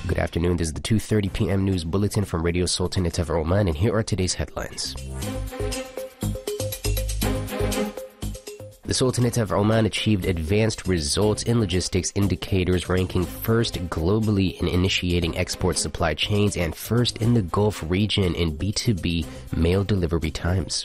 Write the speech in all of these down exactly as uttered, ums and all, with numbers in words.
Good afternoon. This is the two thirty p m news bulletin from Radio Sultanate of Oman, and here are today's headlines. The Sultanate of Oman achieved advanced results in logistics indicators, ranking first globally in initiating export supply chains and first in the Gulf region in B two B mail delivery times.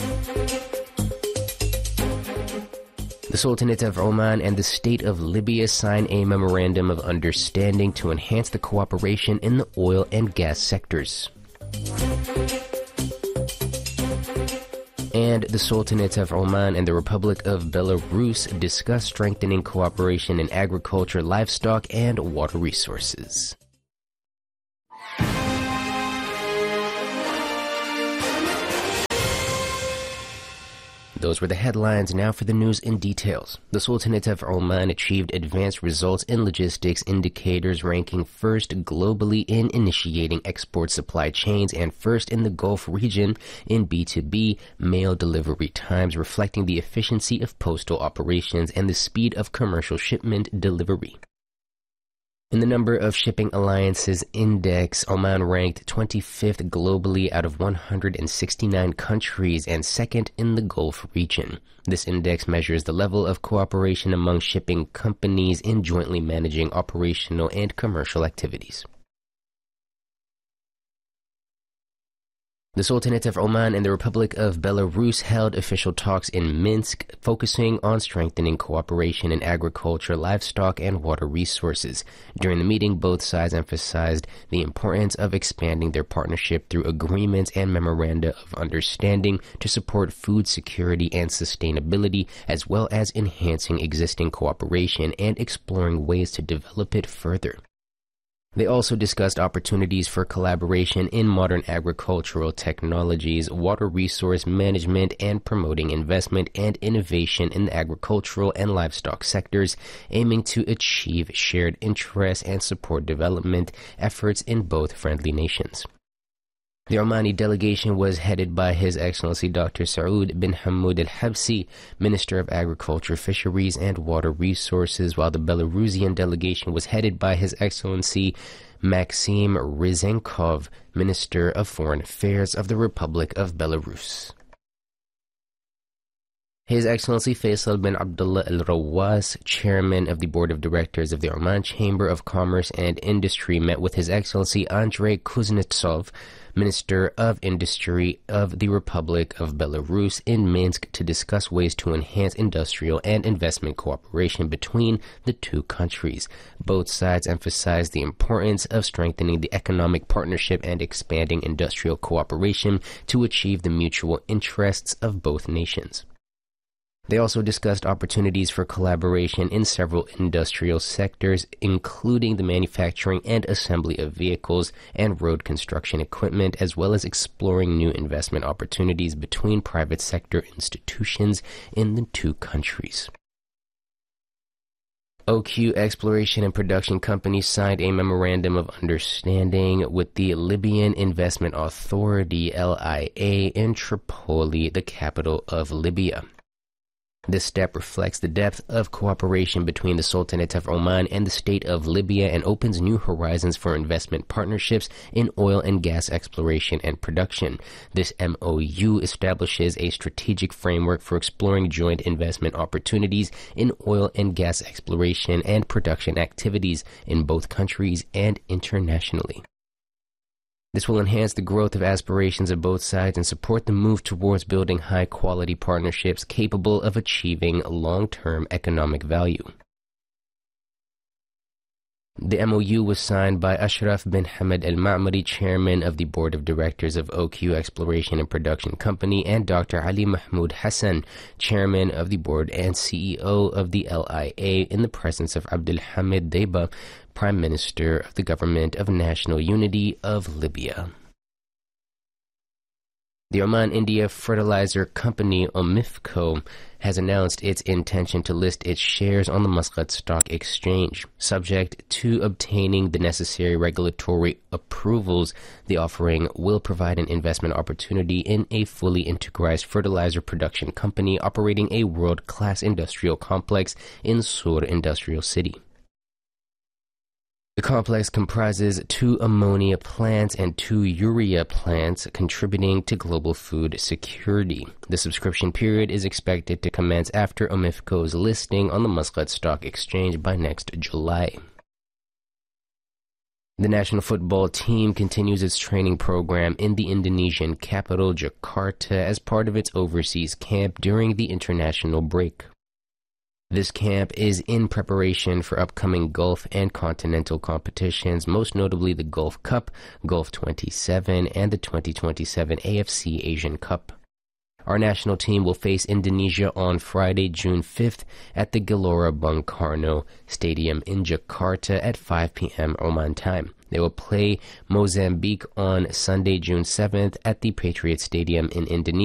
The Sultanate of Oman and the State of Libya sign a memorandum of understanding to enhance the cooperation in the oil and gas sectors. And the Sultanate of Oman and the Republic of Belarus discuss strengthening cooperation in agriculture, livestock, and water resources. Those were the headlines. Now for the news in details. The Sultanate of Oman achieved advanced results in logistics indicators, ranking first globally in initiating export supply chains and first in the Gulf region in B two B mail delivery times, reflecting the efficiency of postal operations and the speed of commercial shipment delivery. In the number of shipping alliances index, Oman ranked twenty-fifth globally out of one hundred sixty-nine countries and second in the Gulf region. This index measures the level of cooperation among shipping companies in jointly managing operational and commercial activities. The Sultanate of Oman and the Republic of Belarus held official talks in Minsk, focusing on strengthening cooperation in agriculture, livestock, and water resources. During the meeting, both sides emphasized the importance of expanding their partnership through agreements and memoranda of understanding to support food security and sustainability, as well as enhancing existing cooperation and exploring ways to develop it further. They also discussed opportunities for collaboration in modern agricultural technologies, water resource management, and promoting investment and innovation in the agricultural and livestock sectors, aiming to achieve shared interests and support development efforts in both friendly nations. The Omani delegation was headed by His Excellency Doctor Saud bin Hamud al-Habsi, Minister of Agriculture, Fisheries, and Water Resources, while the Belarusian delegation was headed by His Excellency Maxim Ryzenkov, Minister of Foreign Affairs of the Republic of Belarus. His Excellency Faisal bin Abdullah al-Rawas, Chairman of the Board of Directors of the Oman Chamber of Commerce and Industry, met with His Excellency Andrei Kuznetsov, Minister of Industry of the Republic of Belarus, in Minsk to discuss ways to enhance industrial and investment cooperation between the two countries. Both sides emphasized the importance of strengthening the economic partnership and expanding industrial cooperation to achieve the mutual interests of both nations. They also discussed opportunities for collaboration in several industrial sectors, including the manufacturing and assembly of vehicles and road construction equipment, as well as exploring new investment opportunities between private sector institutions in the two countries. O Q Exploration and Production Company signed a memorandum of understanding with the Libyan Investment Authority, L I A, in Tripoli, the capital of Libya. This step reflects the depth of cooperation between the Sultanate of Oman and the State of Libya and opens new horizons for investment partnerships in oil and gas exploration and production. This M O U establishes a strategic framework for exploring joint investment opportunities in oil and gas exploration and production activities in both countries and internationally. This will enhance the growth of aspirations of both sides and support the move towards building high-quality partnerships capable of achieving long-term economic value. The M O U was signed by Ashraf bin Hamad al-Ma'mari, Chairman of the Board of Directors of O Q Exploration and Production Company, and Doctor Ali Mahmoud Hassan, Chairman of the Board and C E O of the L I A, in the presence of Abdulhamid Deiba, Prime Minister of the Government of National Unity of Libya. The Oman India Fertilizer Company, OMIFCO, has announced its intention to list its shares on the Muscat Stock Exchange. Subject to obtaining the necessary regulatory approvals, the offering will provide an investment opportunity in a fully integrated fertilizer production company operating a world-class industrial complex in Sur Industrial City. The complex comprises two ammonia plants and two urea plants, contributing to global food security. The subscription period is expected to commence after Omifco's listing on the Muscat Stock Exchange by next July. The national football team continues its training program in the Indonesian capital, Jakarta, as part of its overseas camp during the international break. This camp is in preparation for upcoming Gulf and continental competitions, most notably the Gulf Cup, Gulf twenty-seven, and the twenty twenty-seven A F C Asian Cup. Our national team will face Indonesia on Friday, June fifth at the Gelora Bung Karno Stadium in Jakarta at five p m Oman time. They will play Mozambique on Sunday, June seventh at the Patriot Stadium in Indonesia.